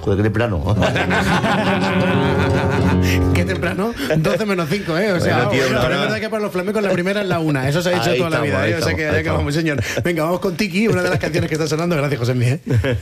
Joder, qué temprano. Qué temprano, 12 menos 5, ¿eh? O sea, Bueno, tío, pero no, es verdad que para los flamencos la primera es la 1. Eso se ha dicho Ahí toda la estamos, vida, ahí ¿eh? O sea estamos, que ahí ya acabamos, señor. Venga, vamos con Tiki, una de las canciones que está sonando. Gracias, José Mí, ¿eh?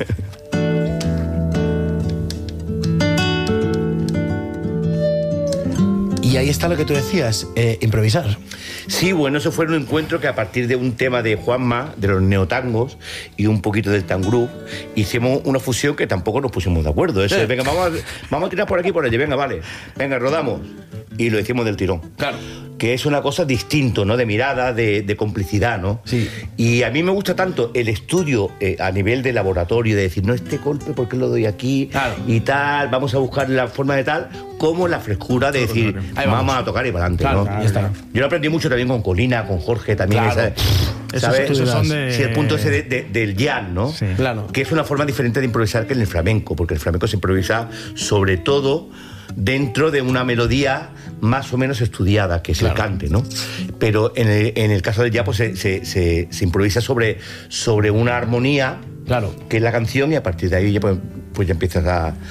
Y ahí está lo que tú decías, improvisar. Sí, bueno, eso fue un encuentro que a partir de un tema de Juanma, de los neotangos y un poquito del tangrú, hicimos una fusión que tampoco nos pusimos de acuerdo. Eso es, venga, vamos a tirar por aquí y por allí, venga, vale, venga, rodamos. Y lo hicimos del tirón. Claro. Que es una cosa distinto, ¿no? De mirada, de complicidad, ¿no? Sí. Y a mí me gusta tanto el estudio a nivel de laboratorio, de decir, no, este golpe, ¿por qué lo doy aquí? Claro. Y tal, vamos a buscar la forma de tal, como la frescura de decir, vamos a tocar y para adelante, Claro, ¿no? ya está. Yo lo aprendí mucho también con Colina, con Jorge también. Claro. ¿Sabes? Esos son de- Sí, el punto ese del jazz, ¿no? Sí. Claro. Que es una forma diferente de improvisar que en el flamenco, porque el flamenco se improvisa sobre todo dentro de una melodía más o menos estudiada, que es el cante, ¿no? Pero en el caso del jazz pues se improvisa sobre una armonía, Claro. que es la canción, y a partir de ahí ya, pues ya empiezas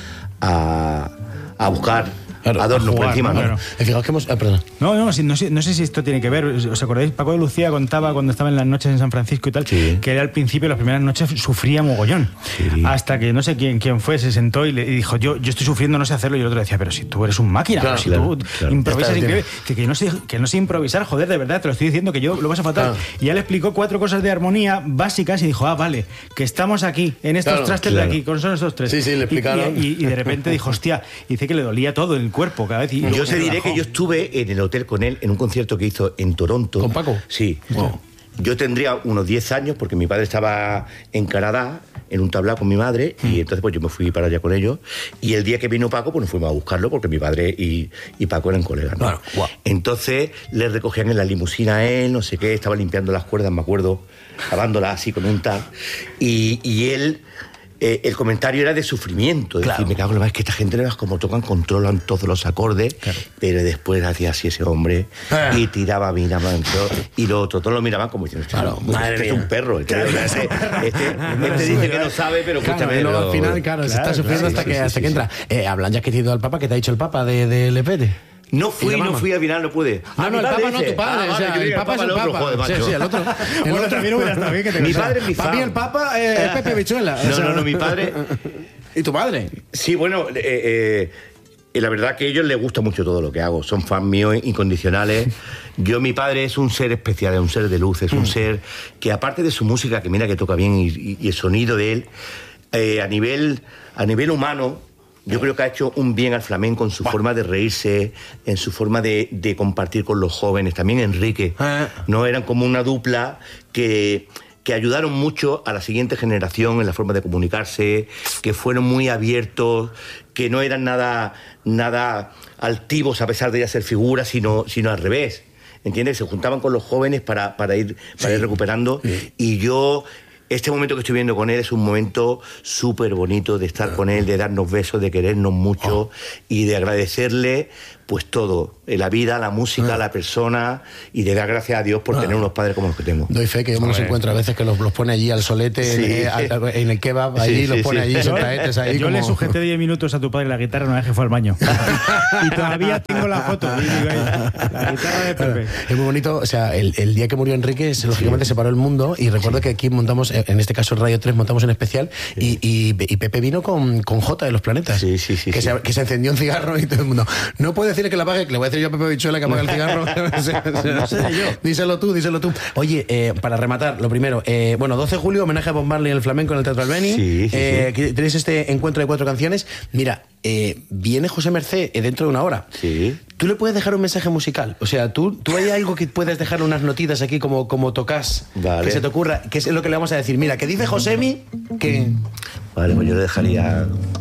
a buscar Claro, adornos a por jugar, encima, ¿no? ¿no? Claro. Fijaos que hemos... perdón. No sé si esto tiene que ver. ¿Os acordáis? Paco de Lucía contaba cuando estaba en las noches en San Francisco y tal, Sí. que él al principio, las primeras noches, sufría mogollón. Sí. Hasta que no sé quién fue, se sentó y le dijo, yo estoy sufriendo, no sé hacerlo. Y el otro decía, pero si tú eres un máquina, Claro, pero si claro, tú claro. improvisas Está increíble. Que no sé improvisar, joder, de verdad, te lo estoy diciendo, que yo lo vas a fatal. Claro. Y ya le explicó 4 cosas de armonía básicas y dijo, vale, que estamos aquí, en estos Claro, trastes claro. de aquí, son estos 3. Sí, sí, le explicaron. Y de repente dijo, hostia, y dice que le dolía todo el cuerpo cada vez. Y Yo te diré relajó. que yo estuve en el hotel con él en un concierto que hizo en Toronto. ¿Con Paco? Sí. Wow. Yo tendría unos 10 años porque mi padre estaba en Canadá en un tablao con mi madre y entonces pues yo me fui para allá con ellos y el día que vino Paco pues nos fuimos a buscarlo porque mi padre y Paco eran colegas, ¿no? Claro, guau. Entonces le recogían en la limusina a él, no sé qué, estaba limpiando las cuerdas, me acuerdo, lavándolas así con un tal y él... el comentario era de sufrimiento, es decir, me cago en la madre, es que esta gente no es como tocan, controlan todos los acordes, pero después hacía así ese hombre y tiraba, miraba y lo otro, todos lo miraban como diciendo, Claro, madre este es mía. un perro, este dice que no sabe, pero Claro, escúchame, y luego pero- al final, claro, se está sufriendo sí, hasta sí, que sí, hasta sí, que sí. entra. Hablan ya que te ha ido al Papa, que te ha dicho el Papa de Lepete. No ¿Y la mamá? fui al final, no pude. Ah, no, mi el padre Papa no, dice. tu padre. Ah, O sea, vale, yo el digo, Papa es el otro, Papa. joder, Sí, macho. sí, el otro. Bueno, también hubiera estado bien que te Mi casara. padre es mi Para fan. mí el Papa es Pepe Bichuela. O sea, No, mi padre... ¿Y tu padre? Sí, bueno, la verdad que a ellos les gusta mucho todo lo que hago. Son fans míos incondicionales. Mi padre es un ser especial, es un ser de luz, es un ser que aparte de su música, que mira que toca bien, y el sonido de él, a nivel humano, yo creo que ha hecho un bien al flamenco en su forma de reírse, en su forma de compartir con los jóvenes. También Enrique, ¿no? Eran como una dupla que ayudaron mucho a la siguiente generación en la forma de comunicarse, que fueron muy abiertos, que no eran nada altivos a pesar de ya ser figuras, sino al revés. ¿Entiendes? Se juntaban con los jóvenes para ir recuperando. Y yo... Este momento que estoy viendo con él es un momento súper bonito de estar con él, de darnos besos, de querernos mucho y de agradecerle pues todo, la vida, la música, la persona y de dar gracias a Dios por tener unos padres como los que tengo. Doy fe que yo me los encuentro a veces que los pone allí al solete, Sí. en el kebab, allí Sí, los sí, pone sí. allí Yo, sentadetes ahí yo como... le sujeté 10 minutos a tu padre la guitarra una vez que fue al baño. Y todavía tengo la foto. Y digo, la guitarra de Pepe. Es muy bonito, o sea, el día que murió Enrique, lógicamente se paró el mundo y recuerdo que aquí montamos, en este caso Radio 3, montamos un especial y Pepe vino con J de los Planetas. Sí, que se encendió un cigarro y todo el mundo. No puede decirle que la apague, que le voy a decir yo a Pepe Bichuela que apague el cigarro. No sé yo. Díselo tú. Oye, para rematar, lo primero, 12 de julio, homenaje a Bob Marley en el flamenco en el Teatro Albeni. Sí. Que tenéis este encuentro de 4 canciones. Mira, viene José Mercé dentro de una hora. Sí. ¿Tú le puedes dejar un mensaje musical? O sea, ¿tú hay algo que puedes dejar unas notitas aquí como tocas? Vale. Que se te ocurra, que es lo que le vamos a decir. Mira, que dice Josemi que... Vale, pues yo le dejaría